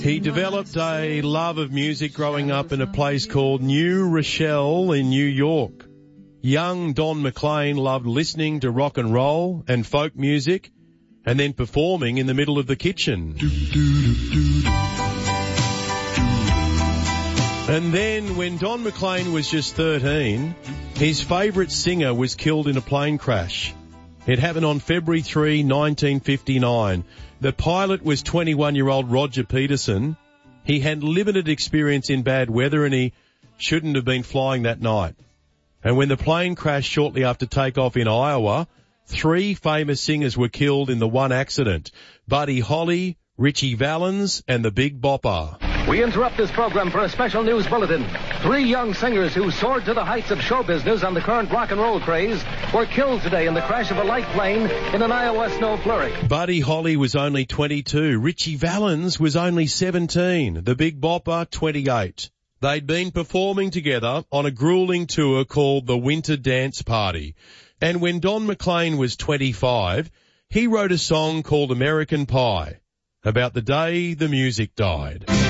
He developed a love of music growing up in a place called New Rochelle in New York. Young Don McLean loved listening to rock and roll and folk music and then performing in the middle of the kitchen. And then when Don McLean was just 13, his favourite singer was killed in a plane crash. It happened on February 3, 1959. The pilot was 21-year-old Roger Peterson. He had limited experience in bad weather and he shouldn't have been flying that night. And when the plane crashed shortly after takeoff in Iowa, 3 famous singers were killed in the one accident: Buddy Holly, Ritchie Valens, and the Big Bopper. We interrupt this program for a special news bulletin. 3 young singers who soared to the heights of show business on the current rock and roll craze were killed today in the crash of a light plane in an Iowa snow flurry. Buddy Holly was only 22. Ritchie Valens was only 17. The Big Bopper, 28. They'd been performing together on a grueling tour called the Winter Dance Party. And when Don McLean was 25, he wrote a song called American Pie about the day the music died.